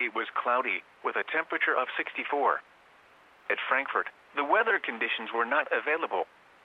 it was cloudy, with a temperature of 64. At Frankfurt, the weather conditions were not available.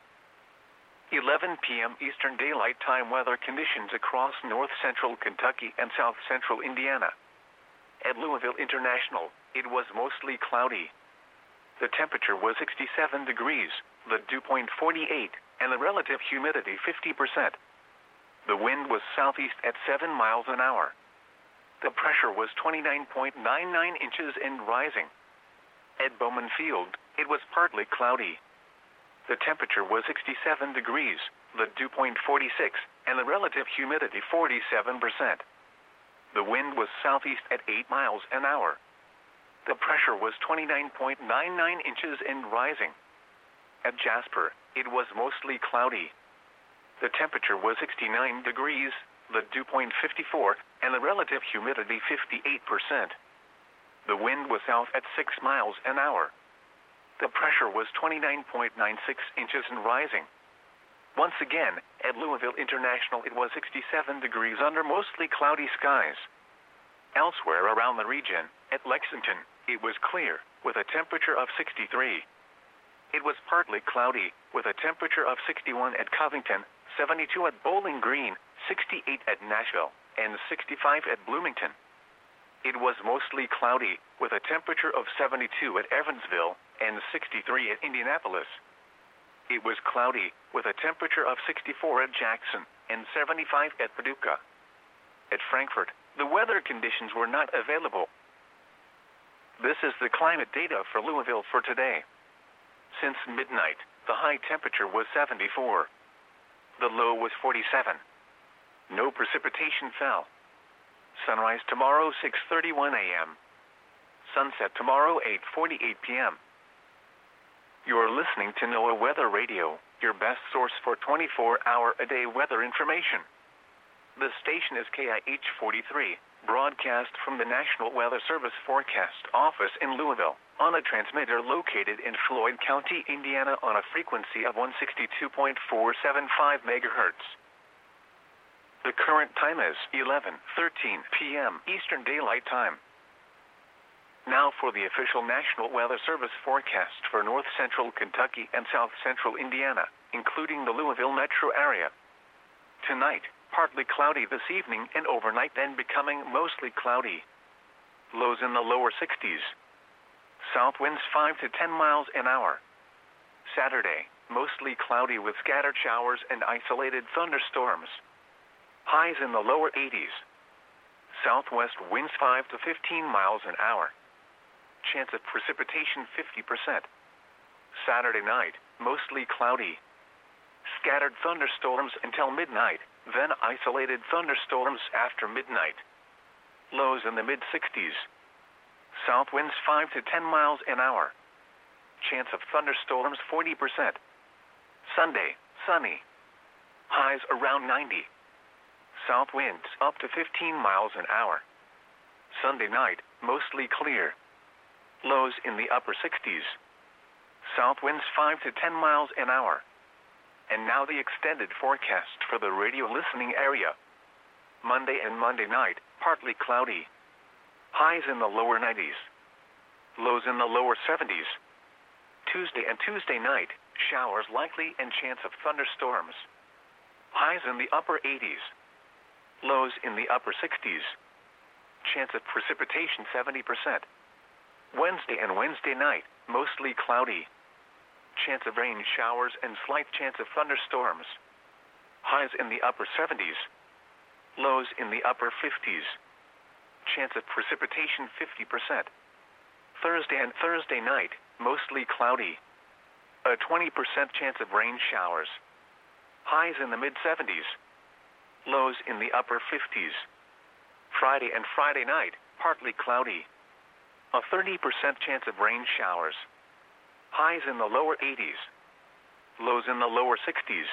11 p.m. Eastern Daylight Time weather conditions across north-central Kentucky and south-central Indiana. At Louisville International, it was mostly cloudy. The temperature was 67 degrees, the dew point 48, and the relative humidity 50%. The wind was southeast at 7 miles an hour. The pressure was 29.99 inches and rising. At Bowman Field, it was partly cloudy. The temperature was 67 degrees, the dew point 46, and the relative humidity 47%. The wind was southeast at 8 miles an hour. The pressure was 29.99 inches and rising. At Jasper, it was mostly cloudy. The temperature was 69 degrees, the dew point 54, and the relative humidity 58%. The wind was south at 6 miles an hour. The pressure was 29.96 inches and rising. Once again, at Louisville International, it was 67 degrees under mostly cloudy skies. Elsewhere around the region, at Lexington, it was clear, with a temperature of 63. It was partly cloudy, with a temperature of 61 at Covington, 72 at Bowling Green, 68 at Nashville, and 65 at Bloomington. It was mostly cloudy, with a temperature of 72 at Evansville, and 63 at Indianapolis. It was cloudy, with a temperature of 64 at Jackson, and 75 at Paducah. At Frankfurt, the weather conditions were not available. This is the climate data for Louisville for today. Since midnight, the high temperature was 74. The low was 47. No precipitation fell. Sunrise tomorrow 6:31 a.m. Sunset tomorrow 8:48 p.m. You are listening to NOAA Weather Radio, your best source for 24-hour-a-day weather information. The station is KIH 43, broadcast from the National Weather Service Forecast Office in Louisville, on a transmitter located in Floyd County, Indiana on a frequency of 162.475 megahertz. The current time is 11:13 p.m. Eastern Daylight Time. Now for the official National Weather Service forecast for north-central Kentucky and south-central Indiana, including the Louisville metro area. Tonight, partly cloudy this evening and overnight, then becoming mostly cloudy. Lows in the lower 60s. South winds 5 to 10 miles an hour. Saturday, mostly cloudy with scattered showers and isolated thunderstorms. Highs in the lower 80s. Southwest winds 5 to 15 miles an hour. Chance of precipitation 50%. Saturday night, mostly cloudy. Scattered thunderstorms until midnight, then isolated thunderstorms after midnight. Lows in the mid-60s. South winds 5 to 10 miles an hour. Chance of thunderstorms 40%. Sunday, sunny. Highs around 90. South winds up to 15 miles an hour. Sunday night, mostly clear. Lows in the upper 60s. South winds 5 to 10 miles an hour. And now the extended forecast for the radio listening area. Monday and Monday night, partly cloudy. Highs in the lower 90s. Lows in the lower 70s. Tuesday and Tuesday night, showers likely and chance of thunderstorms. Highs in the upper 80s. Lows in the upper 60s. Chance of precipitation 70%. Wednesday and Wednesday night, mostly cloudy. Chance of rain showers and slight chance of thunderstorms. Highs in the upper 70s. Lows in the upper 50s. Chance of precipitation 50%. Thursday and Thursday night, mostly cloudy. A 20% chance of rain showers. Highs in the mid-70s. Lows in the upper 50s. Friday and Friday night, partly cloudy. A 30% chance of rain showers. Highs in the lower 80s. Lows in the lower 60s.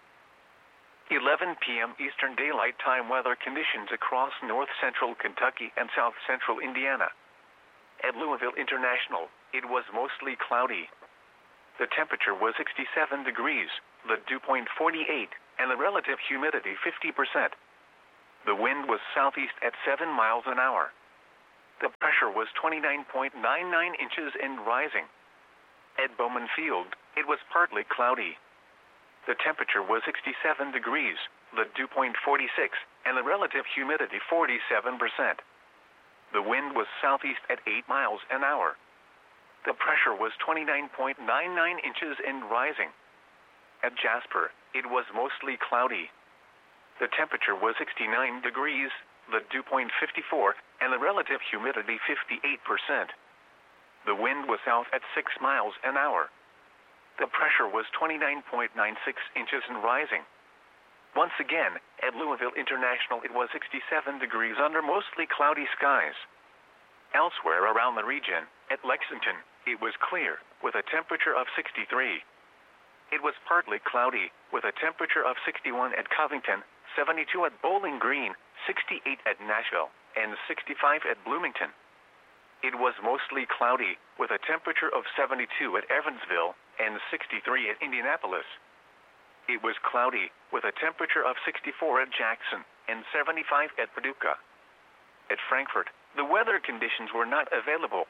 11 p.m. Eastern Daylight Time weather conditions across north-central Kentucky and south-central Indiana. At Louisville International, it was mostly cloudy. The temperature was 67 degrees, the dew point 48, and the relative humidity 50%. The wind was southeast at 7 miles an hour. The pressure was 29.99 inches and rising. At Bowman Field, it was partly cloudy. The temperature was 67 degrees, the dew point 46, and the relative humidity 47%. The wind was southeast at 8 miles an hour. The pressure was 29.99 inches and rising. At Jasper, it was mostly cloudy. The temperature was 69 degrees, the dew point 54, and the relative humidity 58%. The wind was south at 6 miles an hour. The pressure was 29.96 inches and rising. Once again, at Louisville International it was 67 degrees under mostly cloudy skies. Elsewhere around the region, at Lexington, it was clear, with a temperature of 63. It was partly cloudy, with a temperature of 61 at Covington, 72 at Bowling Green, 68 at Nashville, and 65 at Bloomington. It was mostly cloudy, with a temperature of 72 at Evansville and 63 at Indianapolis. It was cloudy, with a temperature of 64 at Jackson and 75 at Paducah. At Frankfort, the weather conditions were not available.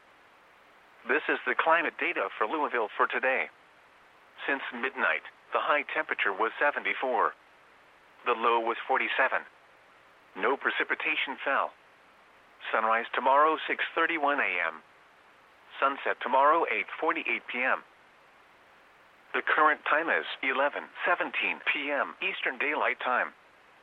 This is the climate data for Louisville for today. Since midnight, the high temperature was 74. The low was 47. No precipitation fell. Sunrise tomorrow 6:31 a.m. Sunset tomorrow 8:48 p.m. The current time is 11:17 p.m. Eastern Daylight Time.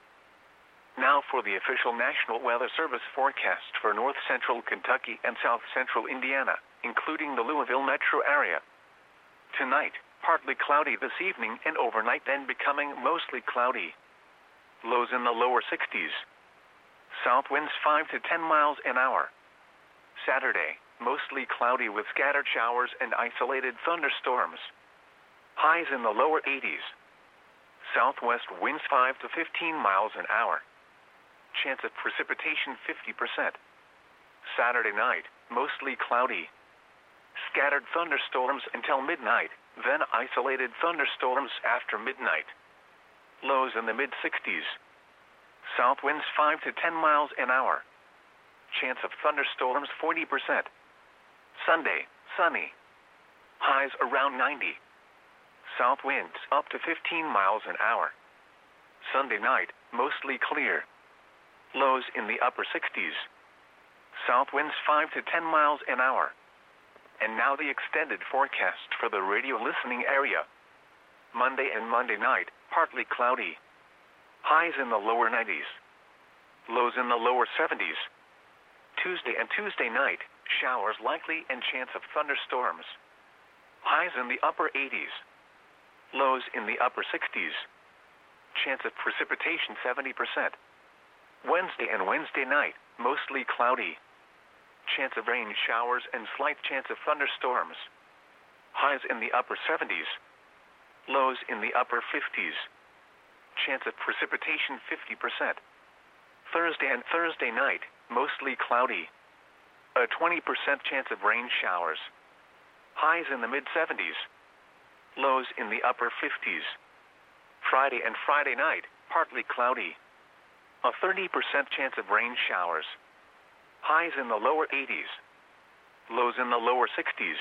Now for the official National Weather Service forecast for north central Kentucky and south central Indiana, including the Louisville metro area. Tonight, partly cloudy this evening and overnight, then becoming mostly cloudy. Lows in the lower 60s. South winds 5 to 10 miles an hour. Saturday, mostly cloudy with scattered showers and isolated thunderstorms. Highs in the lower 80s. Southwest winds 5 to 15 miles an hour. Chance of precipitation 50%. Saturday night, mostly cloudy. Scattered thunderstorms until midnight, then isolated thunderstorms after midnight. Lows in the mid-60s. South winds 5 to 10 miles an hour. Chance of thunderstorms 40%. Sunday, sunny. Highs around 90. South winds up to 15 miles an hour. Sunday night, mostly clear. Lows in the upper 60s. South winds 5 to 10 miles an hour. And now the extended forecast for the radio listening area. Monday and Monday night, partly cloudy. Highs in the lower 90s. Lows in the lower 70s. Tuesday and Tuesday night, showers likely and chance of thunderstorms. Highs in the upper 80s. Lows in the upper 60s. Chance of precipitation 70%. Wednesday and Wednesday night, mostly cloudy. Chance of rain showers and slight chance of thunderstorms. Highs in the upper 70s. Lows in the upper 50s. Chance of precipitation 50%. Thursday and Thursday night, mostly cloudy. A 20% chance of rain showers. Highs in the mid-70s. Lows in the upper 50s. Friday and Friday night, partly cloudy. A 30% chance of rain showers. Highs in the lower 80s. Lows in the lower 60s.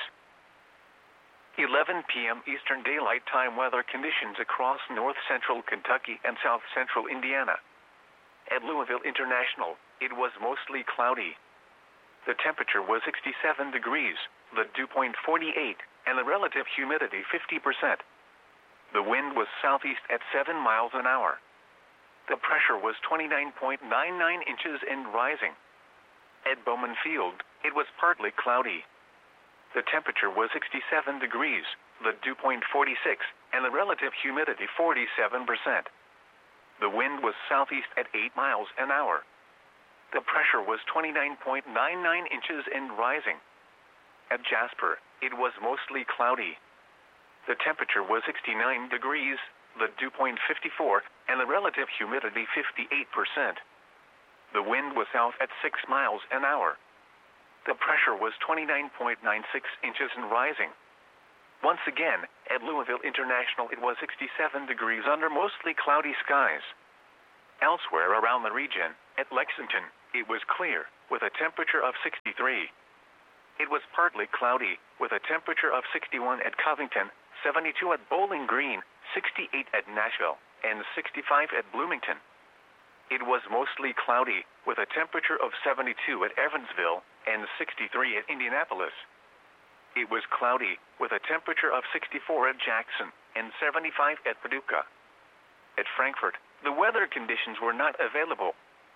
11 p.m. Eastern Daylight Time weather conditions across north central Kentucky and south central Indiana. At Louisville International, it was mostly cloudy. The temperature was 67 degrees, the dew point 48, and the relative humidity 50%. The wind was southeast at 7 miles an hour. The pressure was 29.99 inches and rising. At Bowman Field, it was partly cloudy. The temperature was 67 degrees, the dew point 46, and the relative humidity 47%. The wind was southeast at 8 miles an hour. The pressure was 29.99 inches and rising. At Jasper, it was mostly cloudy. The temperature was 69 degrees, the dew point 54, and the relative humidity 58%. The wind was south at 6 miles an hour. The pressure was 29.96 inches and rising. Once again, at Louisville International it was 67 degrees under mostly cloudy skies. Elsewhere around the region, at Lexington, it was clear, with a temperature of 63. It was partly cloudy, with a temperature of 61 at Covington, 72 at Bowling Green, 68 at Nashville, and 65 at Bloomington. It was mostly cloudy, with a temperature of 72 at Evansville, and 63 at Indianapolis. It was cloudy, with a temperature of 64 at Jackson, and 75 at Paducah. At Frankfort, the weather conditions were not available.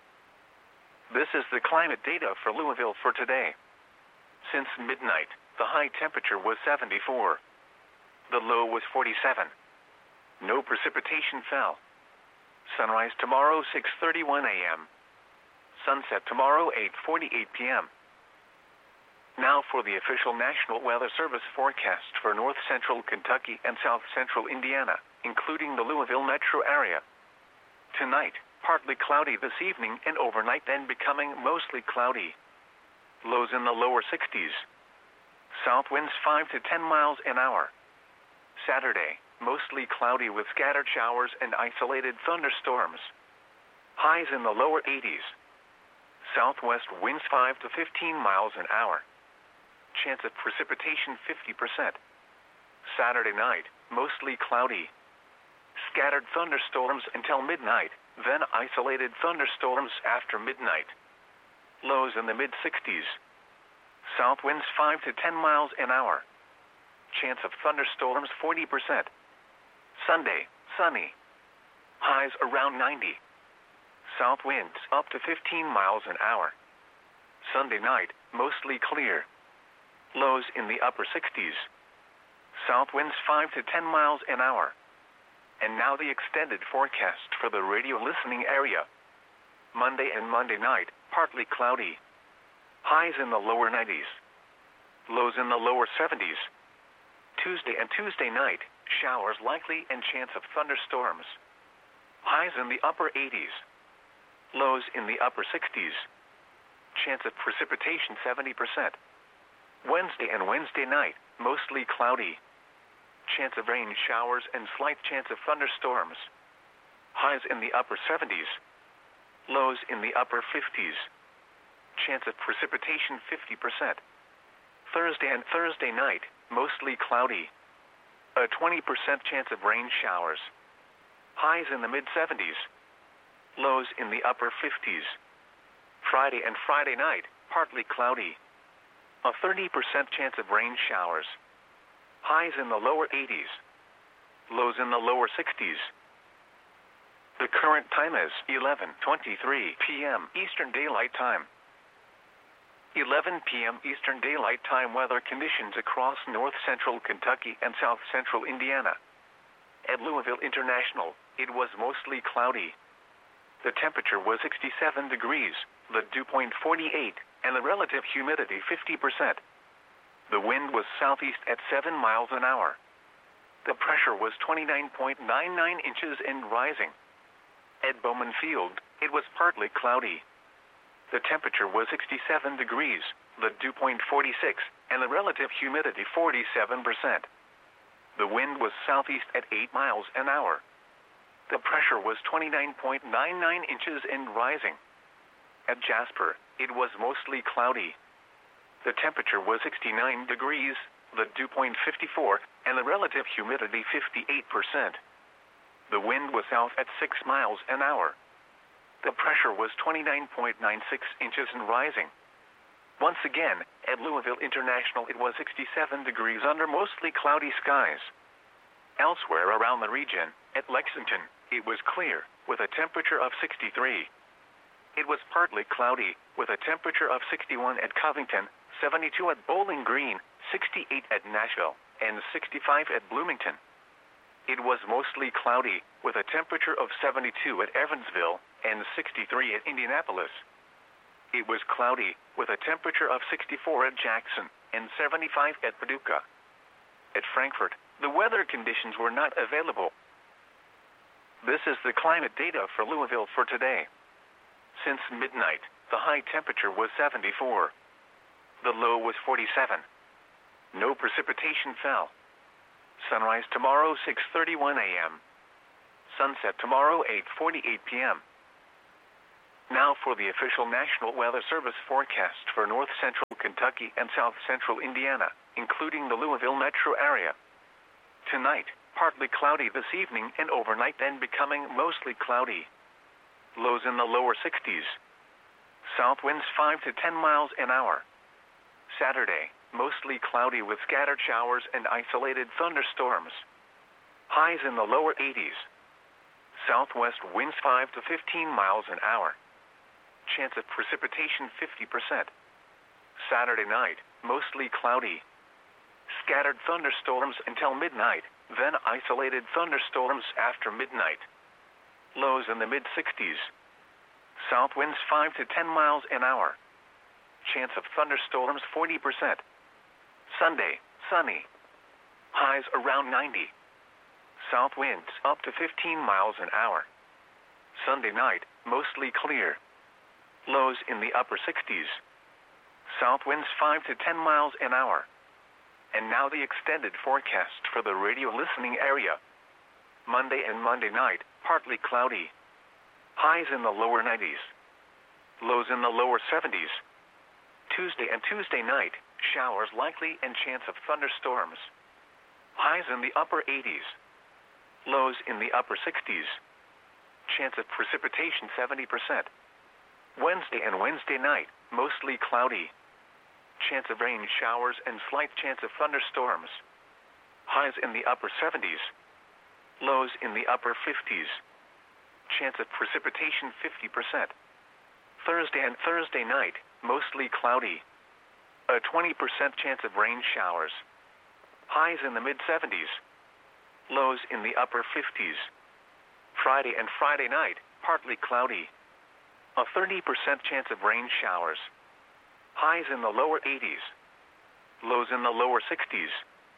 This is the climate data for Louisville for today. Since midnight, the high temperature was 74. The low was 47. No precipitation fell. Sunrise tomorrow 6:31 a.m. Sunset tomorrow 8:48 p.m. Now for the official National Weather Service forecast for north central Kentucky and south central Indiana, including the Louisville metro area. Tonight, partly cloudy this evening and overnight, then becoming mostly cloudy. Lows in the lower 60s. South winds 5 to 10 miles an hour. Saturday, mostly cloudy with scattered showers and isolated thunderstorms. Highs in the lower 80s. Southwest winds 5 to 15 miles an hour. Chance of precipitation 50%. Saturday night, mostly cloudy. Scattered thunderstorms until midnight, then isolated thunderstorms after midnight. Lows in the mid-60s. South winds 5 to 10 miles an hour. Chance of thunderstorms 40%. Sunday, sunny. Highs around 90. South winds up to 15 miles an hour. Sunday night, mostly clear. Lows in the upper 60s. South winds 5 to 10 miles an hour. And now the extended forecast for the radio listening area. Monday and Monday night, partly cloudy. Highs in the lower 90s. Lows in the lower 70s. Tuesday and Tuesday night, showers likely and chance of thunderstorms. Highs in the upper 80s. Lows in the upper 60s. Chance of precipitation 70%. Wednesday and Wednesday night, mostly cloudy. Chance of rain showers and slight chance of thunderstorms. Highs in the upper 70s. Lows in the upper 50s. Chance of precipitation 50%. Thursday and Thursday night, mostly cloudy. A 20% chance of rain showers. Highs in the mid-70s. Lows in the upper 50s. Friday and Friday night, partly cloudy. A 30% chance of rain showers. Highs in the lower 80s. Lows in the lower 60s. The current time is 11:23 p.m. Eastern Daylight Time. 11 p.m. Eastern Daylight Time weather conditions across north central Kentucky and south central Indiana. At Louisville International, it was mostly cloudy. The temperature was 67 degrees, the dew point 48, and the relative humidity 50%. The wind was southeast at 7 miles an hour. The pressure was 29.99 inches and rising. At Bowman Field, it was partly cloudy. The temperature was 67 degrees, the dew point 46, and the relative humidity 47%. The wind was southeast at 8 miles an hour. The pressure was 29.99 inches and rising. At Jasper, it was mostly cloudy. The temperature was 69 degrees, the dew point 54, and the relative humidity 58%. The wind was south at 6 miles an hour. The pressure was 29.96 inches and rising. Once again, at Louisville International, it was 67 degrees under mostly cloudy skies. Elsewhere around the region, at Lexington, it was clear, with a temperature of 63. It was partly cloudy, with a temperature of 61 at Covington, 72 at Bowling Green, 68 at Nashville, and 65 at Bloomington. It was mostly cloudy, with a temperature of 72 at Evansville, and 63 at Indianapolis. It was cloudy, with a temperature of 64 at Jackson, and 75 at Paducah. At Frankfort, the weather conditions were not available. This is the climate data for Louisville for today. Since midnight, the high temperature was 74. The low was 47. No precipitation fell. Sunrise tomorrow 6:31 a.m. Sunset tomorrow 8:48 p.m. Now for the official National Weather Service forecast for north central Kentucky and south central Indiana, including the Louisville metro area. Tonight, partly cloudy this evening and overnight, then becoming mostly cloudy. Lows in the lower 60s. South winds 5 to 10 miles an hour. Saturday, mostly cloudy with scattered showers and isolated thunderstorms. Highs in the lower 80s. Southwest winds 5 to 15 miles an hour. Chance of precipitation 50%. Saturday night, mostly cloudy. Scattered thunderstorms until midnight, then isolated thunderstorms after midnight. Lows in the mid-60s. South winds 5 to 10 miles an hour. Chance of thunderstorms 40%. Sunday, sunny. Highs around 90. South winds up to 15 miles an hour. Sunday night, mostly clear. Lows in the upper 60s. South winds 5 to 10 miles an hour. And now the extended forecast for the radio listening area. Monday and Monday night, partly cloudy. Highs in the lower 90s. Lows in the lower 70s. Tuesday and Tuesday night, showers likely and chance of thunderstorms. Highs in the upper 80s. Lows in the upper 60s. Chance of precipitation 70%. Wednesday and Wednesday night, mostly cloudy. Chance of rain showers and slight chance of thunderstorms. Highs in the upper 70s. Lows in the upper 50s. Chance of precipitation 50%. Thursday and Thursday night, mostly cloudy. A 20% chance of rain showers. Highs in the mid-70s. Lows in the upper 50s. Friday and Friday night, partly cloudy. A 30% chance of rain showers. Highs in the lower 80s. Lows in the lower 60s.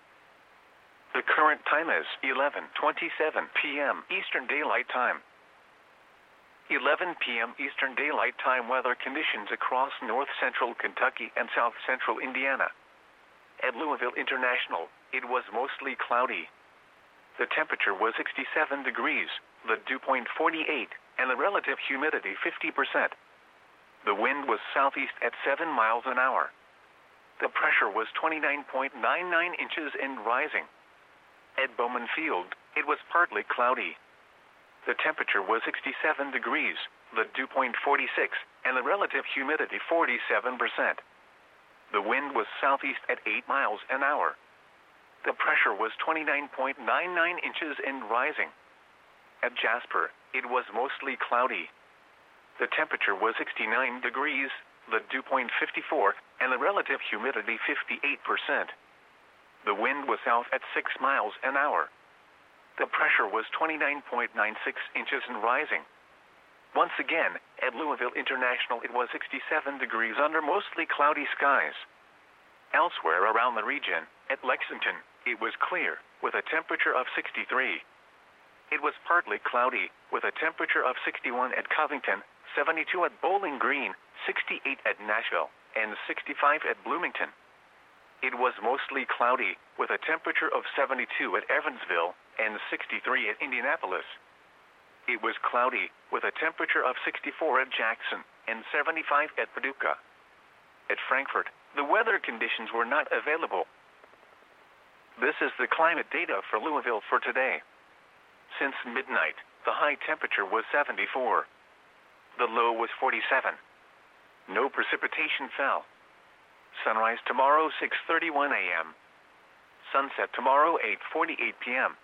The current time is 11:27 p.m. Eastern Daylight Time. 11 p.m. Eastern Daylight Time weather conditions across north central Kentucky and south central Indiana. At Louisville International, it was mostly cloudy. The temperature was 67 degrees, the dew point 48, and the relative humidity 50%. The wind was southeast at 7 miles an hour. The pressure was 29.99 inches and rising. At Bowman Field, it was partly cloudy. The temperature was 67 degrees, the dew point 46, and the relative humidity 47%. The wind was southeast at 8 miles an hour. The pressure was 29.99 inches and rising. At Jasper, it was mostly cloudy. The temperature was 69 degrees, the dew point 54, and the relative humidity 58%. The wind was south at 6 miles an hour. The pressure was 29.96 inches and rising. Once again, at Louisville International, it was 67 degrees under mostly cloudy skies. Elsewhere around the region, at Lexington, it was clear, with a temperature of 63. It was partly cloudy, with a temperature of 61 at Covington, 72 at Bowling Green, 68 at Nashville, and 65 at Bloomington. It was mostly cloudy, with a temperature of 72 at Evansville, and 63 at Indianapolis. It was cloudy, with a temperature of 64 at Jackson, and 75 at Paducah. At Frankfort, the weather conditions were not available. This is the climate data for Louisville for today. Since midnight, the high temperature was 74. The low was 47. No precipitation fell. Sunrise tomorrow 6:31 a.m. Sunset tomorrow 8:48 p.m.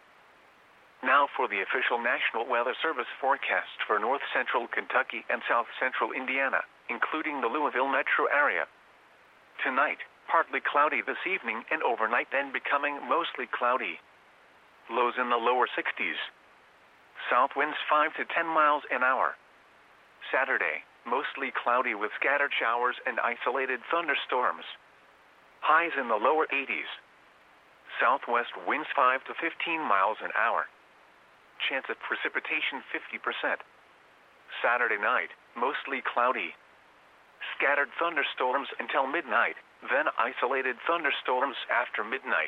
Now for the official National Weather Service forecast for north central Kentucky and south central Indiana, including the Louisville metro area. Tonight, partly cloudy this evening and overnight, then becoming mostly cloudy. Lows in the lower 60s. South winds 5 to 10 miles an hour. Saturday, mostly cloudy with scattered showers and isolated thunderstorms. Highs in the lower 80s. Southwest winds 5 to 15 miles an hour. Chance of precipitation 50%. Saturday night, mostly cloudy. Scattered thunderstorms until midnight, then isolated thunderstorms after midnight.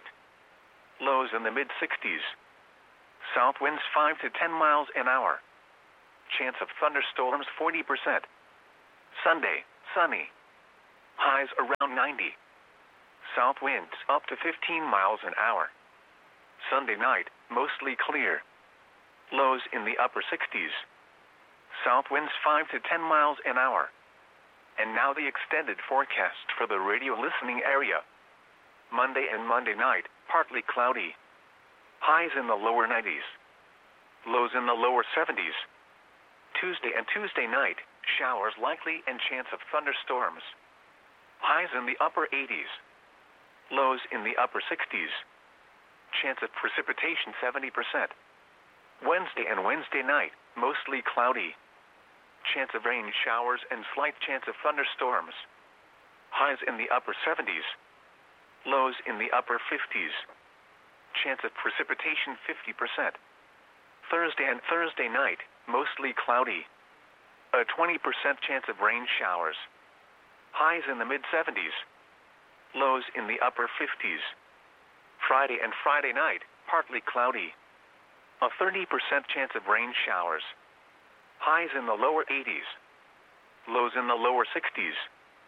Lows in the mid-60s. South winds 5 to 10 miles an hour. chance of thunderstorms 40%. Sunday, sunny. Highs around 90. South winds up to 15 miles an hour. Sunday night, mostly clear. Lows in the upper 60s. South winds 5 to 10 miles an hour. And now the extended forecast for the radio listening area. Monday and Monday night, partly cloudy. Highs in the lower 90s. Lows in the lower 70s. Tuesday and Tuesday night, showers likely and chance of thunderstorms. Highs in the upper 80s. Lows in the upper 60s. Chance of precipitation 70%. Wednesday and Wednesday night, mostly cloudy. Chance of rain showers and slight chance of thunderstorms. Highs in the upper 70s. Lows in the upper 50s. Chance of precipitation 50%. Thursday and Thursday night, mostly cloudy. A 20% chance of rain showers. Highs in the mid-70s. Lows in the upper 50s. Friday and Friday night, partly cloudy. A 30% chance of rain showers. Highs in the lower 80s. Lows in the lower 60s.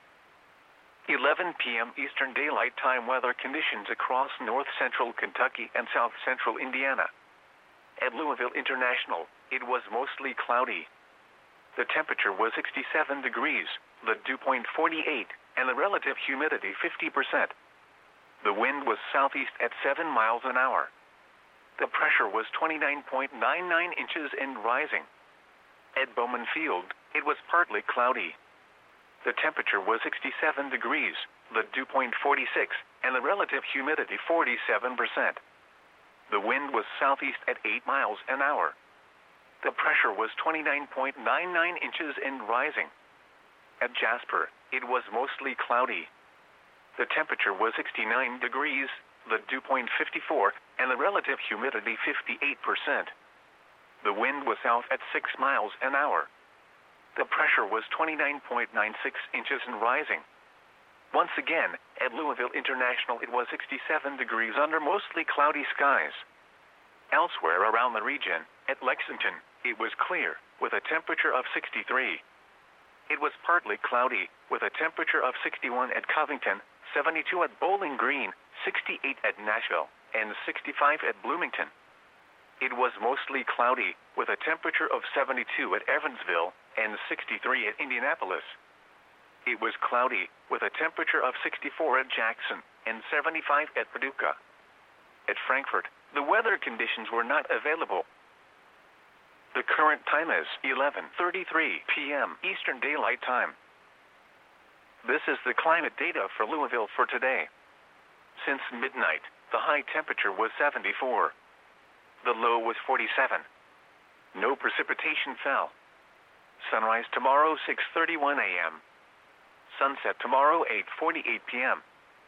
11 p.m. Eastern Daylight Time weather conditions across north-central Kentucky and south-central Indiana. At Louisville International, it was mostly cloudy. The temperature was 67 degrees, the dew point 48, and the relative humidity 50%. The wind was southeast at 7 miles an hour. The pressure was 29.99 inches and rising. At Bowman Field, it was partly cloudy. The temperature was 67 degrees, the dew point 46, and the relative humidity 47%. The wind was southeast at 8 miles an hour. The pressure was 29.99 inches and rising. At Jasper, it was mostly cloudy. The temperature was 69 degrees, the dew point 54, and the relative humidity 58%. The wind was south at 6 miles an hour. The pressure was 29.96 inches and rising. Once again, at Louisville International, it was 67 degrees under mostly cloudy skies. Elsewhere around the region, at Lexington, it was clear, with a temperature of 63. It was partly cloudy, with a temperature of 61 at Covington, 72 at Bowling Green, 68 at Nashville, and 65 at Bloomington. It was mostly cloudy, with a temperature of 72 at Evansville, and 63 at Indianapolis. It was cloudy, with a temperature of 64 at Jackson, and 75 at Paducah. At Frankfort, the weather conditions were not available. The current time is 11:33 p.m. Eastern Daylight Time. This is the climate data for Louisville for today. Since midnight, the high temperature was 74. The low was 47. No precipitation fell. Sunrise tomorrow 6:31 a.m. Sunset tomorrow 8:48 p.m.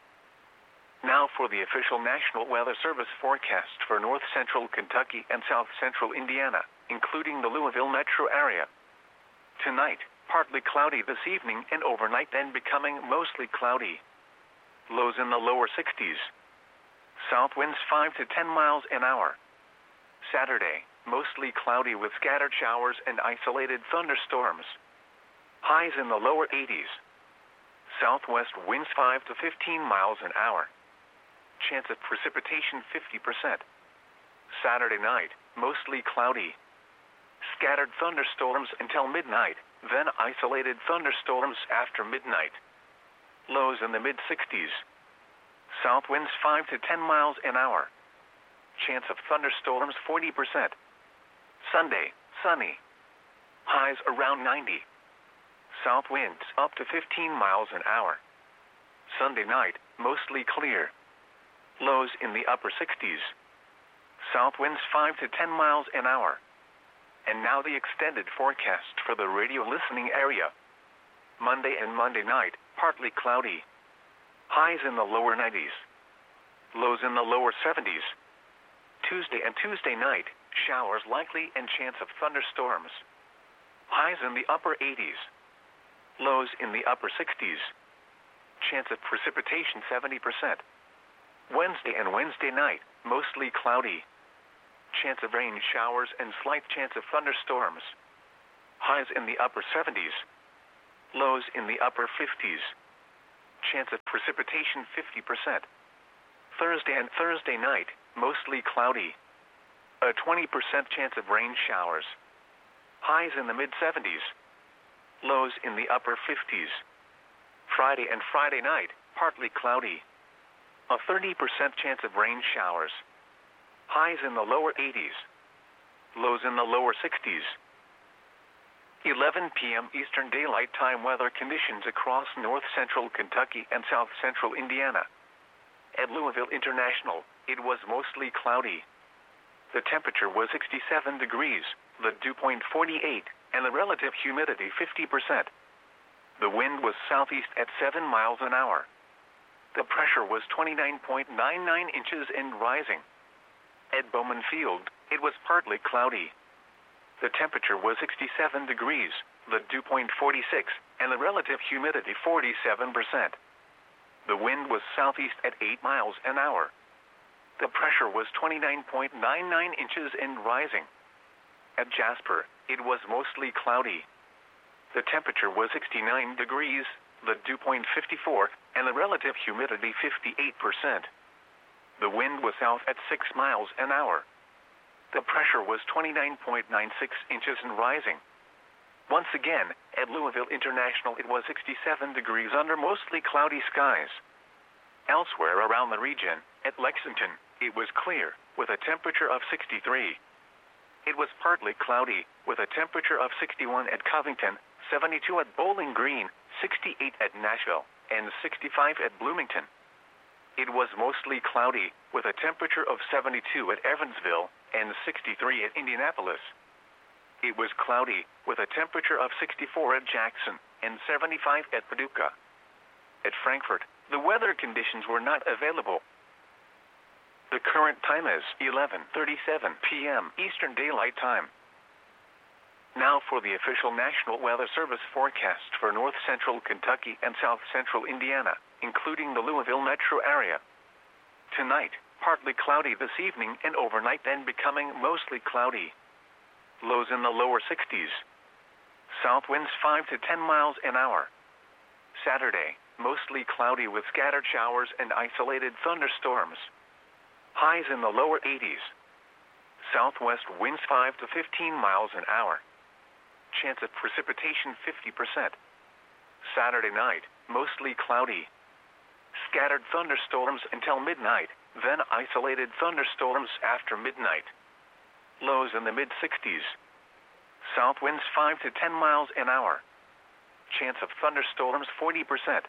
Now for the official National Weather Service forecast for north-central Kentucky and south-central Indiana, including the Louisville metro area. Tonight, partly cloudy this evening and overnight, then becoming mostly cloudy. Lows in the lower 60s. South winds 5 to 10 miles an hour. Saturday, mostly cloudy with scattered showers and isolated thunderstorms. Highs in the lower 80s. Southwest winds 5 to 15 miles an hour. Chance of precipitation 50%. Saturday night, mostly cloudy. Scattered thunderstorms until midnight, then isolated thunderstorms after midnight. Lows in the mid-60s. South winds 5 to 10 miles an hour. Chance of thunderstorms 40%. Sunday, sunny. Highs around 90. South winds up to 15 miles an hour. Sunday night, mostly clear. Lows in the upper 60s. South winds 5 to 10 miles an hour. And now the extended forecast for the radio listening area. Monday and Monday night, partly cloudy. Highs in the lower 90s. Lows in the lower 70s. Tuesday and Tuesday night, showers likely and chance of thunderstorms. Highs in the upper 80s. Lows in the upper 60s. Chance of precipitation 70%. Wednesday and Wednesday night, mostly cloudy. Chance of rain showers and slight chance of thunderstorms. Highs in the upper 70s. Lows in the upper 50s. Chance of precipitation 50%. Thursday and Thursday night, mostly cloudy. A 20% chance of rain showers. Highs in the mid-70s. Lows in the upper 50s. Friday and Friday night, partly cloudy. A 30% chance of rain showers. Highs in the lower 80s. Lows in the lower 60s. 11 p.m. Eastern Daylight Time weather conditions across north central Kentucky and south central Indiana. At Louisville International, it was mostly cloudy. The temperature was 67 degrees, the dew point 48, and the relative humidity 50%. The wind was southeast at 7 miles an hour. The pressure was 29.99 inches and rising. At Bowman Field, it was partly cloudy. The temperature was 67 degrees, the dew point 46, and the relative humidity 47%. The wind was southeast at 8 miles an hour. The pressure was 29.99 inches and rising. At Jasper, it was mostly cloudy. The temperature was 69 degrees, the dew point 54, and the relative humidity 58%. The wind was south at 6 miles an hour. The pressure was 29.96 inches and rising. Once again, at Louisville International, it was 67 degrees under mostly cloudy skies. Elsewhere around the region, at Lexington, it was clear, with a temperature of 63. It was partly cloudy, with a temperature of 61 at Covington, 72 at Bowling Green, 68 at Nashville, and 65 at Bloomington. It was mostly cloudy, with a temperature of 72 at Evansville, and 63 at Indianapolis. It was cloudy, with a temperature of 64 at Jackson, and 75 at Paducah. At Frankfort, the weather conditions were not available. The current time is 11:37 p.m. Eastern Daylight Time. Now for the official National Weather Service forecast for north central Kentucky and south central Indiana, including the Louisville metro area. Tonight, partly cloudy this evening and overnight, then becoming mostly cloudy. Lows in the lower 60s. South winds 5 to 10 miles an hour. Saturday, mostly cloudy with scattered showers and isolated thunderstorms. Highs in the lower 80s. Southwest winds 5 to 15 miles an hour. Chance of precipitation 50%. Saturday night, mostly cloudy. Scattered thunderstorms until midnight, then isolated thunderstorms after midnight. Lows in the mid-60s. South winds 5 to 10 miles an hour. Chance of thunderstorms 40%.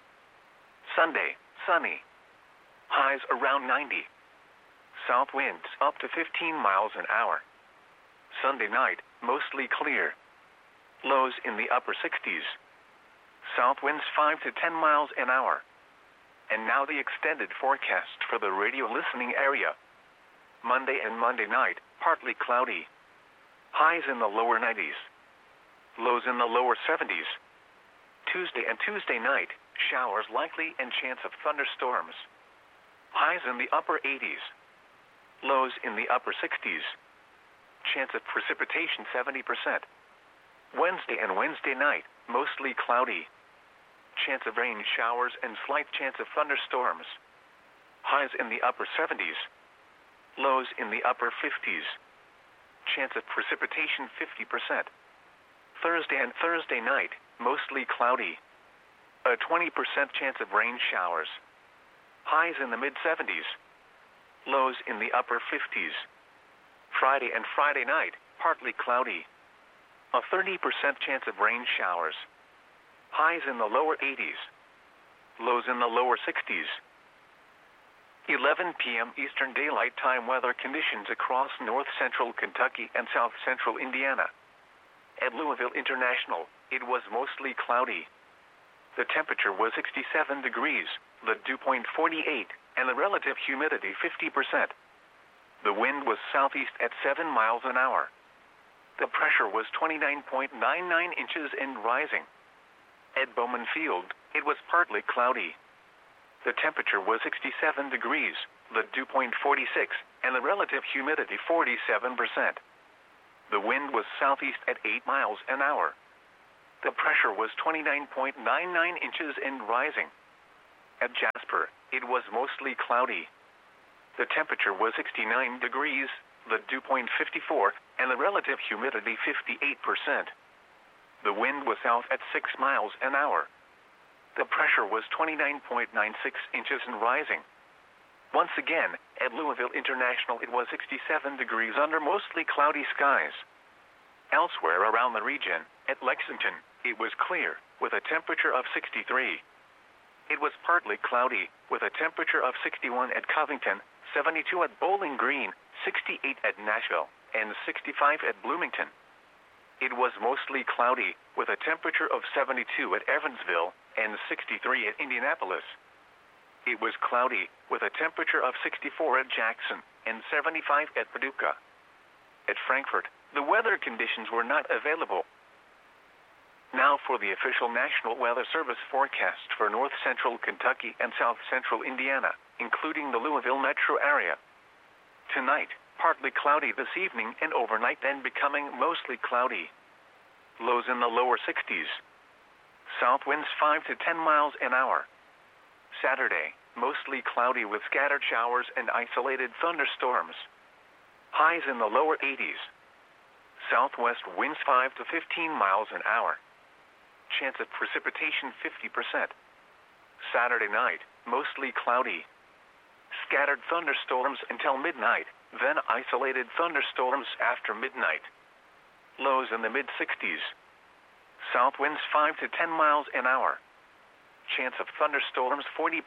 Sunday, sunny. Highs around 90. South winds up to 15 miles an hour. Sunday night, mostly clear. Lows in the upper 60s. South winds 5 to 10 miles an hour. And now the extended forecast for the radio listening area. Monday and Monday night, partly cloudy. Highs in the lower 90s. Lows in the lower 70s. Tuesday and Tuesday night, showers likely and chance of thunderstorms. Highs in the upper 80s. Lows in the upper 60s. Chance of precipitation 70%. Wednesday and Wednesday night, mostly cloudy. Chance of rain showers and slight chance of thunderstorms. Highs in the upper 70s. Lows in the upper 50s. Chance of precipitation 50%. Thursday and Thursday night, mostly cloudy. A 20% chance of rain showers. Highs in the mid-70s. Lows in the upper 50s. Friday and Friday night, partly cloudy. A 30% chance of rain showers. Highs in the lower 80s. Lows in the lower 60s. 11 p.m. Eastern Daylight Time weather conditions across north central Kentucky and south central Indiana. At Louisville International, it was mostly cloudy. The temperature was 67 degrees, the dew point 48, and the relative humidity 50%. The wind was southeast at 7 miles an hour. The pressure was 29.99 inches and rising. At Bowman Field, it was partly cloudy. The temperature was 67 degrees, the dew point 46, and the relative humidity 47%. The wind was southeast at 8 miles an hour. The pressure was 29.99 inches and rising. At Jasper, it was mostly cloudy. The temperature was 69 degrees, the dew point 54, and the relative humidity 58%. The wind was south at 6 miles an hour. The pressure was 29.96 inches and rising. Once again, at Louisville International it was 67 degrees under mostly cloudy skies. Elsewhere around the region, at Lexington, it was clear, with a temperature of 63. It was partly cloudy, with a temperature of 61 at Covington, 72 at Bowling Green, 68 at Nashville, and 65 at Bloomington. It was mostly cloudy, with a temperature of 72 at Evansville, and 63 at Indianapolis. It was cloudy, with a temperature of 64 at Jackson, and 75 at Paducah. At Frankfort, the weather conditions were not available. Now for the official National Weather Service forecast for north central Kentucky and south central Indiana, including the Louisville metro area. Tonight, partly cloudy this evening and overnight, then becoming mostly cloudy. Lows in the lower 60s. South winds 5 to 10 miles an hour. Saturday, mostly cloudy with scattered showers and isolated thunderstorms. Highs in the lower 80s. Southwest winds 5 to 15 miles an hour. Chance of precipitation 50%. Saturday night, mostly cloudy. Scattered thunderstorms until midnight, then isolated thunderstorms after midnight. Lows in the mid-60s. South winds 5 to 10 miles an hour. Chance of thunderstorms 40%.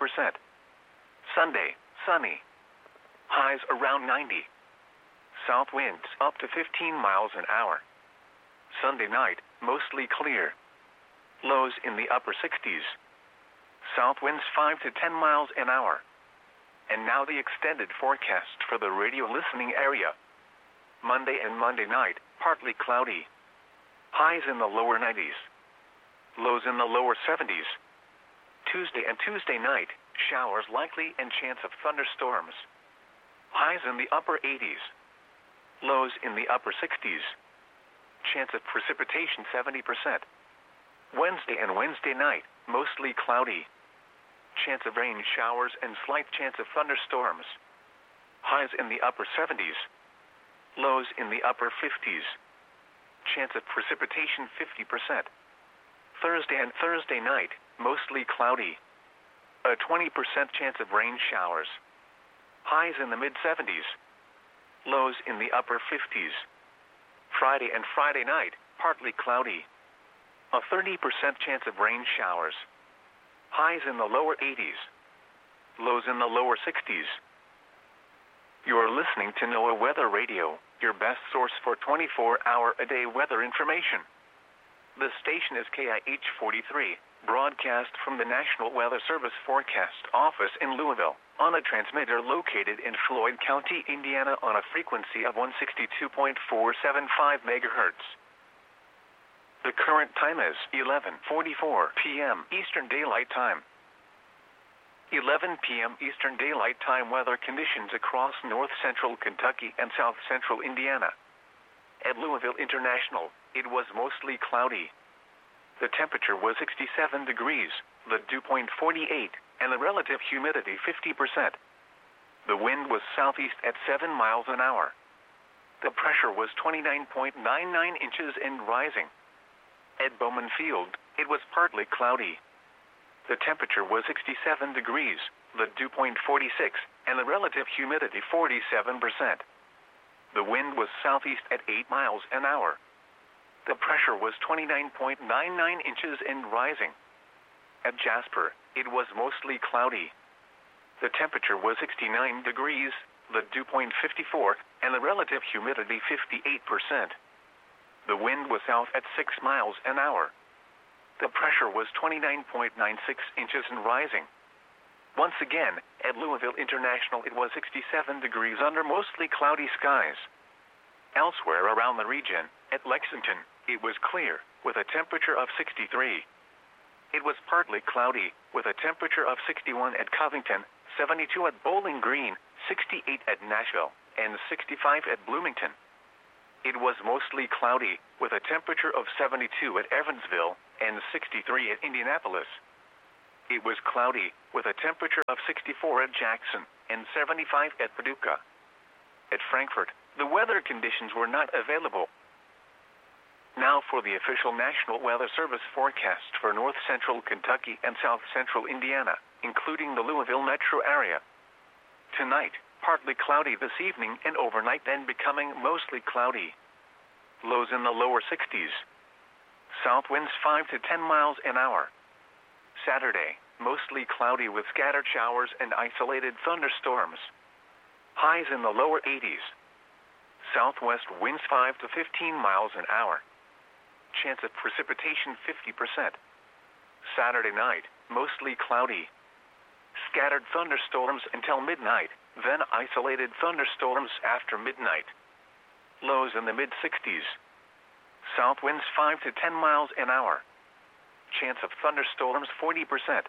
Sunday, sunny. Highs around 90. South winds up to 15 miles an hour. Sunday night, mostly clear. Lows in the upper 60s. South winds 5 to 10 miles an hour. And now the extended forecast for the radio listening area. Monday and Monday night, partly cloudy. Highs in the lower 90s. Lows in the lower 70s. Tuesday and Tuesday night, showers likely and chance of thunderstorms. Highs in the upper 80s. Lows in the upper 60s. Chance of precipitation 70%. Wednesday and Wednesday night, mostly cloudy. Chance of rain showers and slight chance of thunderstorms. Highs in the upper 70s. Lows in the upper 50s. Chance of precipitation 50%. Thursday and Thursday night, mostly cloudy. A 20% chance of rain showers. Highs in the mid-70s. Lows in the upper 50s. Friday and Friday night, partly cloudy. A 30% chance of rain showers. Highs in the lower 80s. Lows in the lower 60s. You are listening to NOAA Weather Radio, your best source for 24-hour-a-day weather information. The station is KIH 43, broadcast from the National Weather Service Forecast Office in Louisville, on a transmitter located in Floyd County, Indiana, on a frequency of 162.475 megahertz. The current time is 11:44 p.m. Eastern Daylight Time. 11 p.m. Eastern Daylight Time weather conditions across north central Kentucky and south central Indiana. At Louisville International, it was mostly cloudy. The temperature was 67 degrees, the dew point 48, and the relative humidity 50%. The wind was southeast at 7 miles an hour. The pressure was 29.99 inches and rising. At Bowman Field, it was partly cloudy. The temperature was 67 degrees, the dew point 46, and the relative humidity 47%. The wind was southeast at 8 miles an hour. The pressure was 29.99 inches and rising. At Jasper, it was mostly cloudy. The temperature was 69 degrees, the dew point 54, and the relative humidity 58%. The wind was south at 6 miles an hour. The pressure was 29.96 inches and rising. Once again, at Louisville International it was 67 degrees under mostly cloudy skies. Elsewhere around the region, at Lexington, it was clear, with a temperature of 63. It was partly cloudy, with a temperature of 61 at Covington, 72 at Bowling Green, 68 at Nashville, and 65 at Bloomington. it was mostly cloudy, with a temperature of 72 at Evansville and 63 at Indianapolis. It was cloudy, with a temperature of 64 at Jackson and 75 at Paducah. At Frankfort, the weather conditions were not available. Now for the official National Weather Service forecast for north central Kentucky and south central Indiana, including the Louisville metro area. Tonight, partly cloudy this evening and overnight, then becoming mostly cloudy. Lows in the lower 60s. South winds 5 to 10 miles an hour. Saturday, mostly cloudy with scattered showers and isolated thunderstorms. Highs in the lower 80s. Southwest winds 5 to 15 miles an hour. Chance of precipitation 50%. Saturday night, mostly cloudy. Scattered thunderstorms until midnight, then isolated thunderstorms after midnight. Lows in the mid-60s. South winds 5 to 10 miles an hour. Chance of thunderstorms 40%.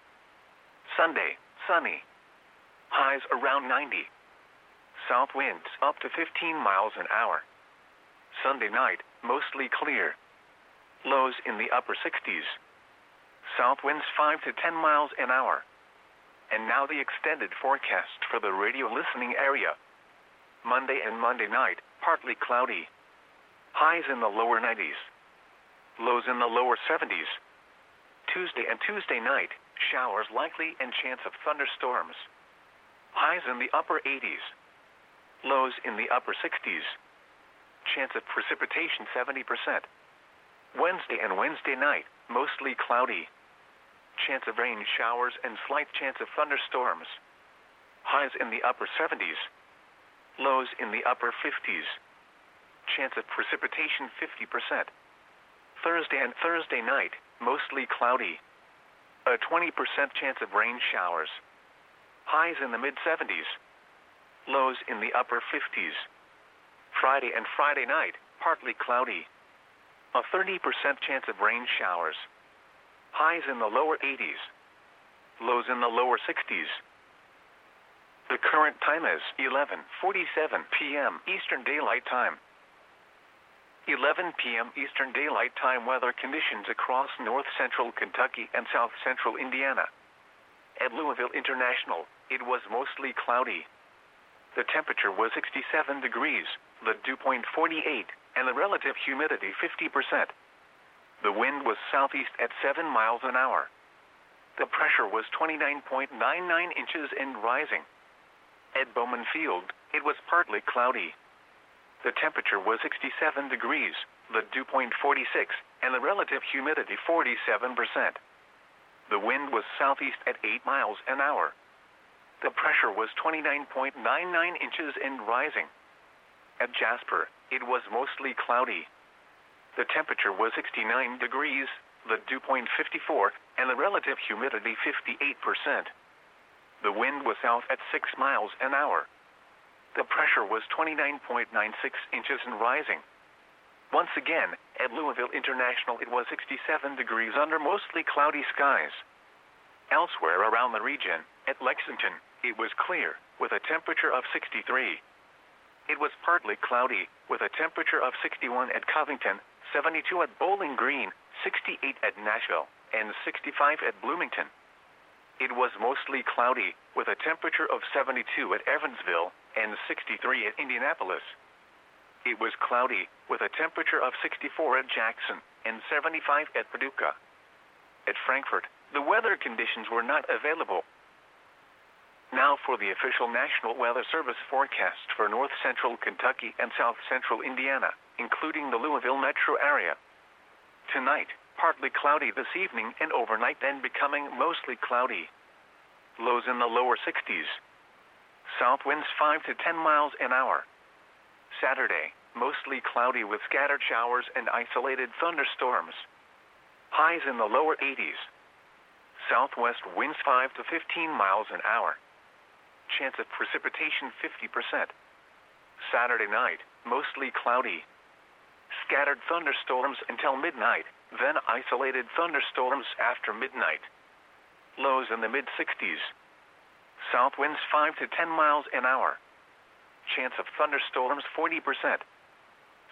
Sunday, sunny. Highs around 90. South winds up to 15 miles an hour. Sunday night, mostly clear. Lows in the upper 60s. South winds 5 to 10 miles an hour. And now the extended forecast for the radio listening area. Monday and Monday night, partly cloudy. Highs in the lower 90s. Lows in the lower 70s. Tuesday and Tuesday night, showers likely and chance of thunderstorms. Highs in the upper 80s. Lows in the upper 60s. Chance of precipitation 70%. Wednesday and Wednesday night, mostly cloudy. Chance of rain showers and slight chance of thunderstorms. Highs in the upper 70s. Lows in the upper 50s. Chance of precipitation 50%. Thursday and Thursday night, mostly cloudy. A 20% chance of rain showers. Highs in the mid-70s. Lows in the upper 50s. Friday and Friday night, partly cloudy. A 30% chance of rain showers. Highs in the lower 80s. Lows in the lower 60s. The current time is 11:47 p.m. Eastern Daylight Time. 11 p.m. Eastern Daylight Time weather conditions across north central Kentucky and south central Indiana. At Louisville International, it was mostly cloudy. The temperature was 67 degrees, the dew point 48, and the relative humidity 50%. The wind was southeast at 7 miles an hour. The pressure was 29.99 inches and rising. At Bowman Field, it was partly cloudy. The temperature was 67 degrees, the dew point 46, and the relative humidity 47%. The wind was southeast at 8 miles an hour. The pressure was 29.99 inches and rising. At Jasper, it was mostly cloudy. The temperature was 69 degrees, the dew point 54, and the relative humidity 58%. The wind was south at 6 miles an hour. The pressure was 29.96 inches and rising. Once again, at Louisville International, it was 67 degrees under mostly cloudy skies. Elsewhere around the region, at Lexington, it was clear, with a temperature of 63. It was partly cloudy, with a temperature of 61 at Covington, 72 at Bowling Green, 68 at Nashville, and 65 at Bloomington. It was mostly cloudy, with a temperature of 72 at Evansville and 63 at Indianapolis. It was cloudy, with a temperature of 64 at Jackson and 75 at Paducah. At Frankfort, the weather conditions were not available. Now for the official National Weather Service forecast for north central Kentucky and south central Indiana, including the Louisville metro area. Tonight, partly cloudy this evening and overnight, then becoming mostly cloudy. Lows in the lower 60s. South winds 5 to 10 miles an hour. Saturday, mostly cloudy with scattered showers and isolated thunderstorms. Highs in the lower 80s. Southwest winds 5 to 15 miles an hour. Chance of precipitation 50%. Saturday night, mostly cloudy. Scattered thunderstorms until midnight, then isolated thunderstorms after midnight. Lows in the mid-60s. South winds 5 to 10 miles an hour. Chance of thunderstorms 40%.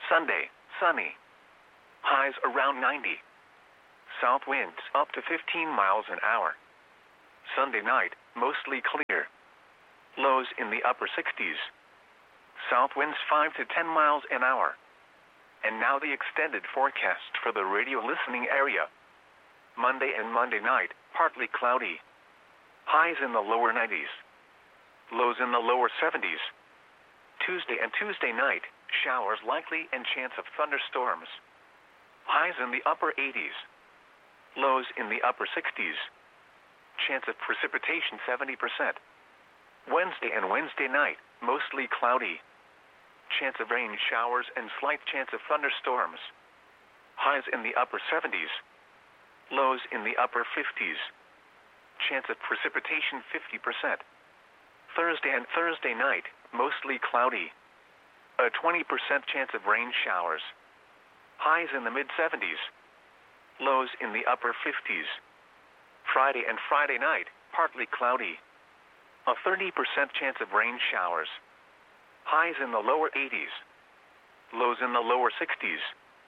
Sunday, sunny. Highs around 90. South winds up to 15 miles an hour. Sunday night, mostly clear. Lows in the upper 60s. South winds 5 to 10 miles an hour. And now the extended forecast for the radio listening area. Monday and Monday night, partly cloudy. Highs in the lower 90s. Lows in the lower 70s. Tuesday and Tuesday night, showers likely and chance of thunderstorms. Highs in the upper 80s. Lows in the upper 60s. Chance of precipitation 70%. Wednesday and Wednesday night, mostly cloudy. Chance of rain showers and slight chance of thunderstorms. Highs in the upper 70s. Lows in the upper 50s. Chance of precipitation 50%. Thursday and Thursday night, mostly cloudy. A 20% chance of rain showers. Highs in the mid-70s. Lows in the upper 50s. Friday and Friday night, partly cloudy. A 30% chance of rain showers. Highs in the lower 80s. Lows in the lower 60s.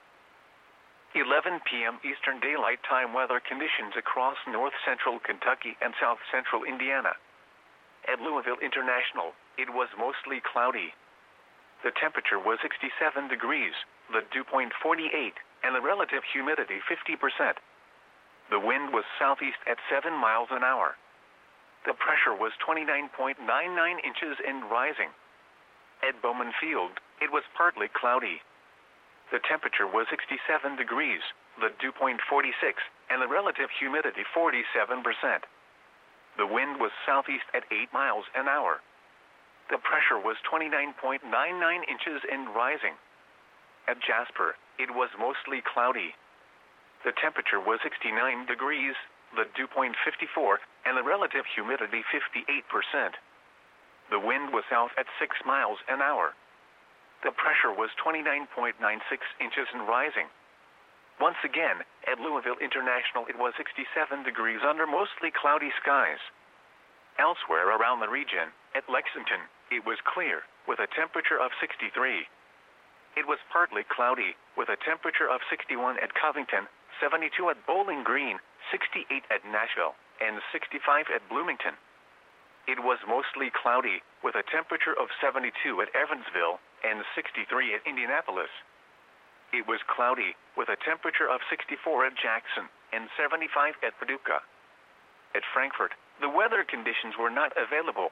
11 p.m. Eastern Daylight Time weather conditions across north central Kentucky and south central Indiana. At Louisville International, it was mostly cloudy. The temperature was 67 degrees, the dew point 48, and the relative humidity 50%. The wind was southeast at 7 miles an hour. The pressure was 29.99 inches and rising. At Bowman Field, it was partly cloudy. The temperature was 67 degrees, the dew point 46, and the relative humidity 47%. The wind was southeast at 8 miles an hour. The pressure was 29.99 inches and rising. At Jasper, it was mostly cloudy. The temperature was 69 degrees, the dew point 54, and the relative humidity 58%. The wind was south at 6 miles an hour. The pressure was 29.96 inches and rising. Once again, at Louisville International, it was 67 degrees under mostly cloudy skies. Elsewhere around the region, at Lexington, it was clear, with a temperature of 63. It was partly cloudy, with a temperature of 61 at Covington, 72 at Bowling Green, 68 at Nashville, and 65 at Bloomington. It was mostly cloudy, with a temperature of 72 at Evansville, and 63 at Indianapolis. It was cloudy, with a temperature of 64 at Jackson, and 75 at Paducah. At Frankfort, the weather conditions were not available.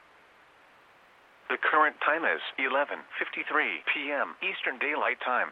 The current time is 11:53 p.m. Eastern Daylight Time.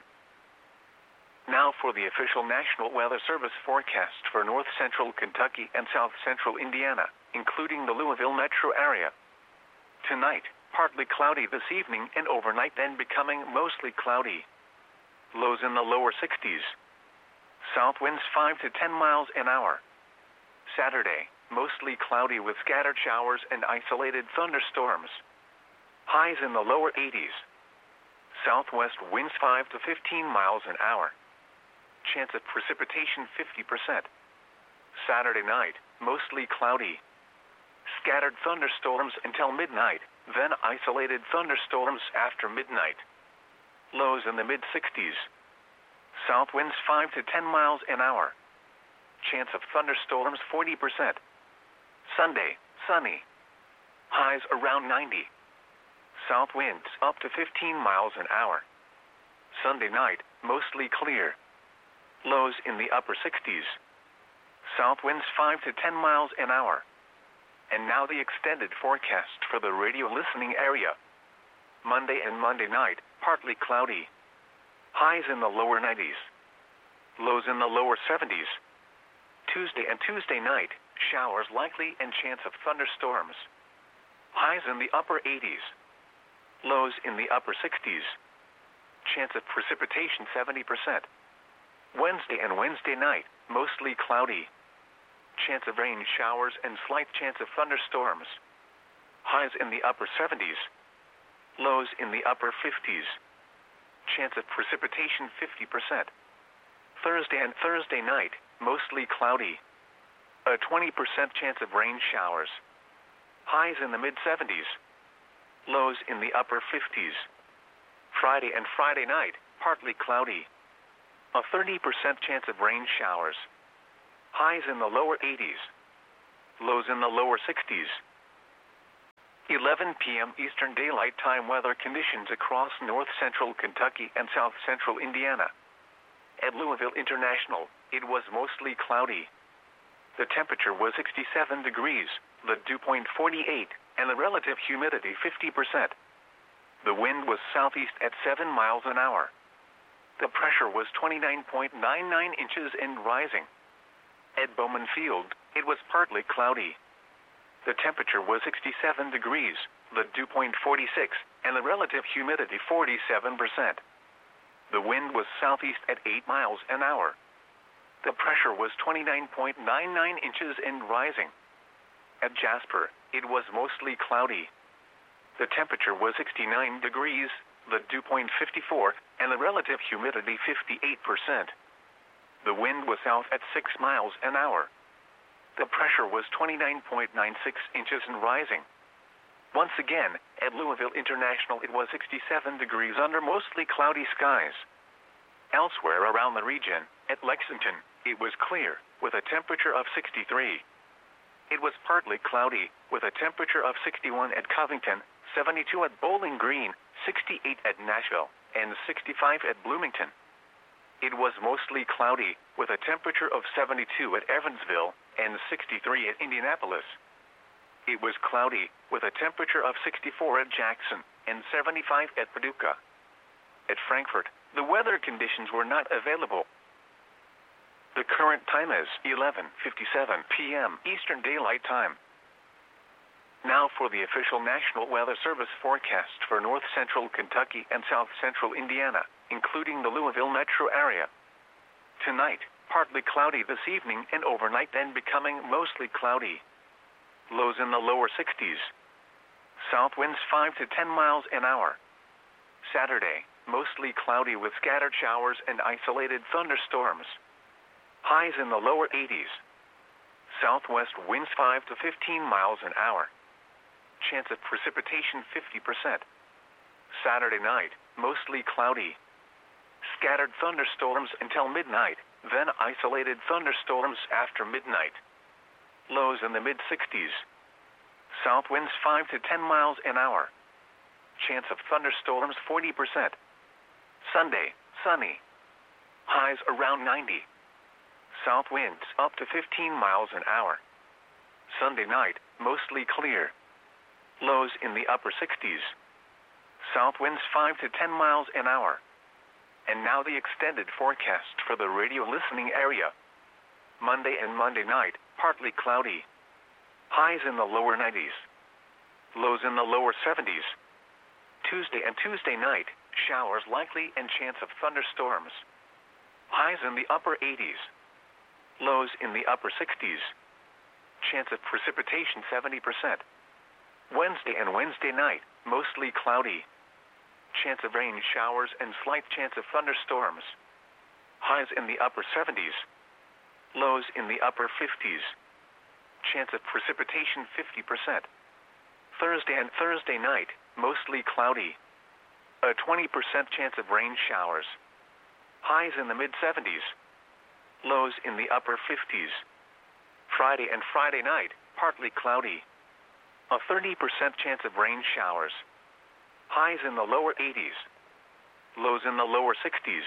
Now for the official National Weather Service forecast for north central Kentucky and south central Indiana, including the Louisville metro area. Tonight, partly cloudy this evening and overnight, then becoming mostly cloudy. Lows in the lower 60s. South winds 5 to 10 miles an hour. Saturday, mostly cloudy with scattered showers and isolated thunderstorms. Highs in the lower 80s. Southwest winds 5 to 15 miles an hour. Chance of precipitation 50%. Saturday night, mostly cloudy. Scattered thunderstorms until midnight, then isolated thunderstorms after midnight. Lows in the mid-60s. South winds 5 to 10 miles an hour. Chance of thunderstorms 40%. Sunday, sunny. Highs around 90. South winds up to 15 miles an hour. Sunday night, mostly clear. Lows in the upper 60s. South winds 5 to 10 miles an hour. And now the extended forecast for the radio listening area. Monday and Monday night, partly cloudy. Highs in the lower 90s. Lows in the lower 70s. Tuesday and Tuesday night, showers likely and chance of thunderstorms. Highs in the upper 80s. Lows in the upper 60s. Chance of precipitation 70%. Wednesday and Wednesday night, mostly cloudy. Chance of rain showers and slight chance of thunderstorms. Highs in the upper 70s. Lows in the upper 50s. Chance of precipitation 50%. Thursday and Thursday night, mostly cloudy. A 20% chance of rain showers. Highs in the mid-70s. Lows in the upper 50s. Friday and Friday night, partly cloudy. A 30% chance of rain showers. Highs in the lower 80s. Lows in the lower 60s. 11 p.m. Eastern Daylight Time weather conditions across north central Kentucky and south central Indiana. At Louisville International, it was mostly cloudy. The temperature was 67 degrees, the dew point 48, and the relative humidity 50%. The wind was southeast at 7 miles an hour. The pressure was 29.99 inches and rising. At Bowman Field, it was partly cloudy. The temperature was 67 degrees, the dew point 46, and the relative humidity 47%. The wind was southeast at 8 miles an hour. The pressure was 29.99 inches and rising. At Jasper, it was mostly cloudy. The temperature was 69 degrees, the dew point 54, and the relative humidity 58%. The wind was south at 6 miles an hour. The pressure was 29.96 inches and rising. Once again, at Louisville International, it was 67 degrees under mostly cloudy skies. Elsewhere around the region, at Lexington, it was clear, with a temperature of 63. It was partly cloudy, with a temperature of 61 at Covington, 72 at Bowling Green, 68 at Nashville, and 65 at Bloomington. It was mostly cloudy, with a temperature of 72 at Evansville, and 63 at Indianapolis. It was cloudy, with a temperature of 64 at Jackson, and 75 at Paducah. At Frankfort, the weather conditions were not available. The current time is 11:57 p.m. Eastern Daylight Time. Now for the official National Weather Service forecast for north central Kentucky and south central Indiana, including the Louisville metro area. Tonight, partly cloudy this evening and overnight, then becoming mostly cloudy. Lows in the lower 60s. South winds 5 to 10 miles an hour. Saturday, mostly cloudy with scattered showers and isolated thunderstorms. Highs in the lower 80s. Southwest winds 5 to 15 miles an hour. Chance of precipitation 50%. Saturday night, mostly cloudy. Scattered thunderstorms until midnight, then isolated thunderstorms after midnight. Lows in the mid-60s. South winds 5 to 10 miles an hour. Chance of thunderstorms 40%. Sunday, sunny. Highs around 90. South winds up to 15 miles an hour. Sunday night, mostly clear. Lows in the upper 60s. South winds 5 to 10 miles an hour. And now the extended forecast for the radio listening area. Monday and Monday night, partly cloudy. Highs in the lower 90s. Lows in the lower 70s. Tuesday and Tuesday night, showers likely and chance of thunderstorms. Highs in the upper 80s. Lows in the upper 60s. Chance of precipitation 70%. Wednesday and Wednesday night, mostly cloudy. Chance of rain showers and slight chance of thunderstorms. Highs in the upper 70s. Lows in the upper 50s. Chance of precipitation 50%. Thursday and Thursday night, mostly cloudy. A 20% chance of rain showers. Highs in the mid-70s. Lows in the upper 50s. Friday and Friday night, partly cloudy. A 30% chance of rain showers. Highs in the lower 80s. Lows in the lower 60s.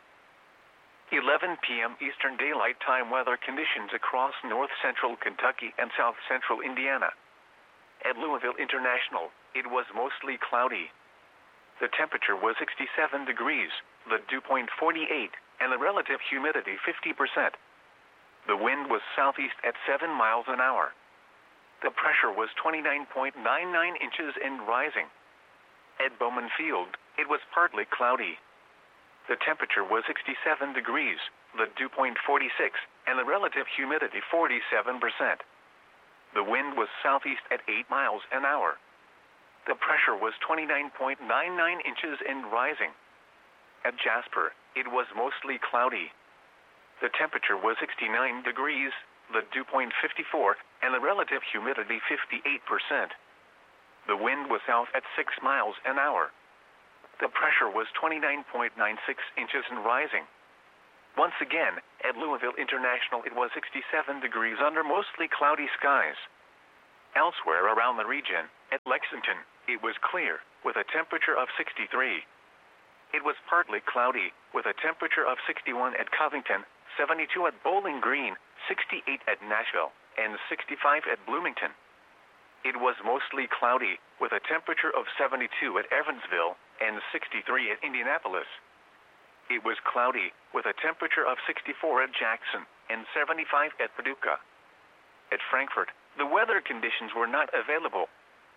11 p.m. Eastern Daylight Time weather conditions across north central Kentucky and south central Indiana. At Louisville International, it was mostly cloudy. The temperature was 67 degrees, the dew point 48, and the relative humidity 50%. The wind was southeast at 7 miles an hour. The pressure was 29.99 inches and rising. At Bowman Field, it was partly cloudy. The temperature was 67 degrees, the dew point 46, and the relative humidity 47%. The wind was southeast at 8 miles an hour. The pressure was 29.99 inches and rising. At Jasper, it was mostly cloudy. The temperature was 69 degrees, the dew point 54, and the relative humidity 58%. The wind was south at 6 miles an hour. The pressure was 29.96 inches and rising. Once again, at Louisville International it was 67 degrees under mostly cloudy skies. Elsewhere around the region, at Lexington, it was clear, with a temperature of 63. It was partly cloudy, with a temperature of 61 at Covington, 72 at Bowling Green, 68 at Nashville, and 65 at Bloomington. It was mostly cloudy, with a temperature of 72 at Evansville, and 63 at Indianapolis. It was cloudy, with a temperature of 64 at Jackson, and 75 at Paducah. At Frankfort, the weather conditions were not available.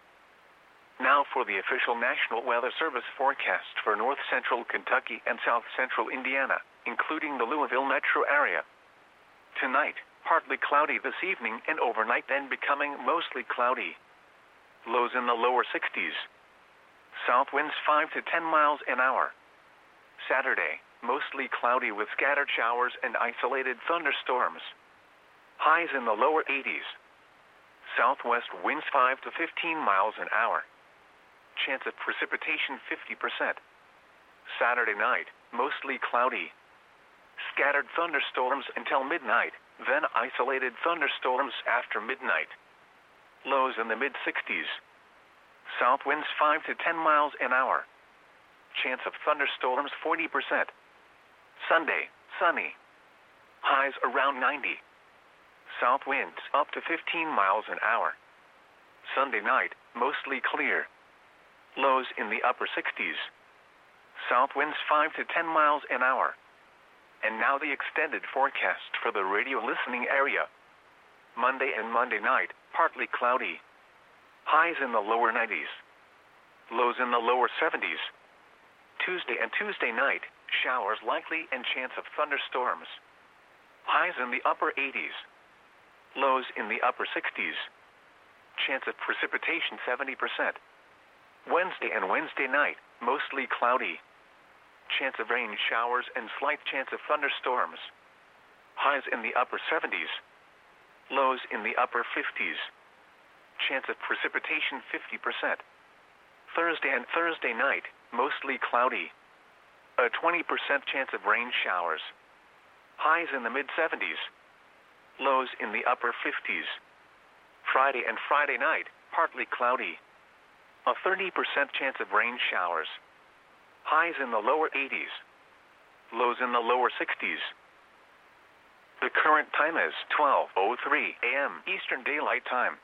Now for the official National Weather Service forecast for north central Kentucky and south central Indiana, including the Louisville metro area. Tonight, partly cloudy this evening and overnight, then becoming mostly cloudy. Lows in the lower 60s. South winds 5 to 10 miles an hour. Saturday, mostly cloudy with scattered showers and isolated thunderstorms. Highs in the lower 80s. Southwest winds 5 to 15 miles an hour. Chance of precipitation 50%. Saturday night, mostly cloudy. Scattered thunderstorms until midnight, then isolated thunderstorms after midnight. Lows in the mid-60s. South winds 5 to 10 miles an hour. Chance of thunderstorms 40%. Sunday, sunny. Highs around 90. South winds up to 15 miles an hour. Sunday night, mostly clear. Lows in the upper 60s. South winds 5 to 10 miles an hour. And now the extended forecast for the radio listening area. Monday and Monday night, partly cloudy. Highs in the lower 90s. Lows in the lower 70s. Tuesday and Tuesday night, showers likely and chance of thunderstorms. Highs in the upper 80s. Lows in the upper 60s. Chance of precipitation 70%. Wednesday and Wednesday night, mostly cloudy. Chance of rain showers and slight chance of thunderstorms. Highs in the upper 70s. Lows in the upper 50s. Chance of precipitation 50%. Thursday and Thursday night, mostly cloudy. A 20% chance of rain showers. Highs in the mid-70s. Lows in the upper 50s. Friday and Friday night, partly cloudy. A 30% chance of rain showers. Highs in the lower 80s. Lows in the lower 60s. The current time is 12:03 a.m. Eastern Daylight Time.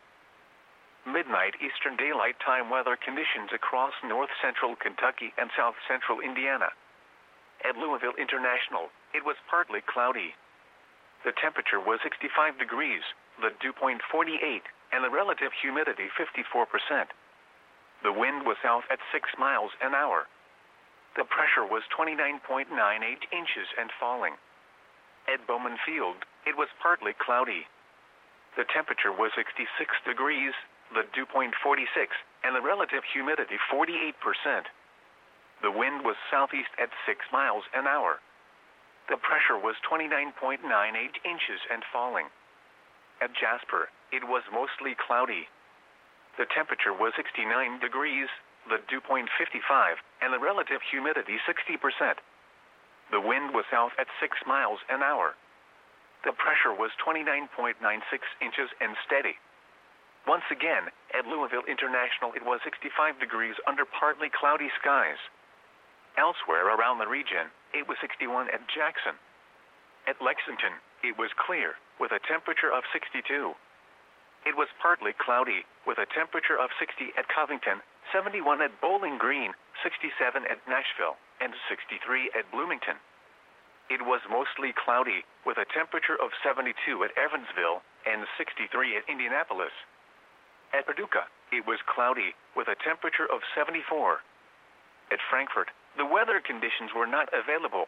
Midnight Eastern Daylight Time weather conditions across north central Kentucky and south central Indiana. At Louisville International, it was partly cloudy. The temperature was 65 degrees, the dew point 48, and the relative humidity 54%. The wind was south at 6 miles an hour. The pressure was 29.98 inches and falling. At Bowman Field, it was partly cloudy. The temperature was 66 degrees, the dew point 46, and the relative humidity 48%. The wind was southeast at 6 miles an hour. The pressure was 29.98 inches and falling. At Jasper, it was mostly cloudy. The temperature was 69 degrees, the dew point 55, and the relative humidity 60%. The wind was south at 6 miles an hour. The pressure was 29.96 inches and steady. Once again, at Louisville International it was 65 degrees under partly cloudy skies. Elsewhere around the region, it was 61 at Jackson. At Lexington, it was clear, with a temperature of 62. It was partly cloudy, with a temperature of 60 at Covington, 71 at Bowling Green, 67 at Nashville, and 63 at Bloomington. It was mostly cloudy, with a temperature of 72 at Evansville, and 63 at Indianapolis. At Paducah, it was cloudy, with a temperature of 74. At Frankfort, the weather conditions were not available.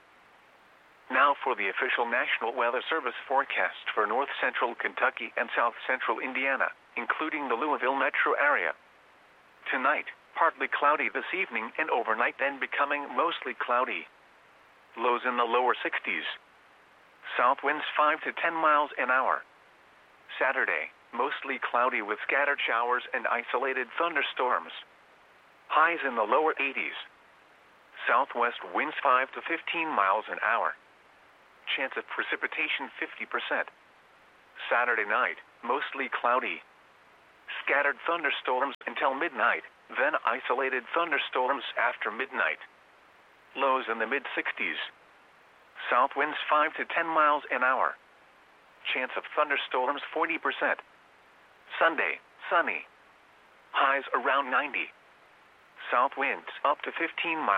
Now for the official National Weather Service forecast for north central Kentucky and south central Indiana, including the Louisville metro area. Tonight, partly cloudy this evening and overnight, then becoming mostly cloudy. Lows in the lower 60s. South winds 5 to 10 miles an hour. Saturday, mostly cloudy with scattered showers and isolated thunderstorms. Highs in the lower 80s. Southwest winds 5 to 15 miles an hour. Chance of precipitation 50%. Saturday night, mostly cloudy. Scattered thunderstorms until midnight, then isolated thunderstorms after midnight. Lows in the mid-60s. South winds 5 to 10 miles an hour. Chance of thunderstorms 40%. Sunday, sunny. Highs around 90. South winds up to 15 miles.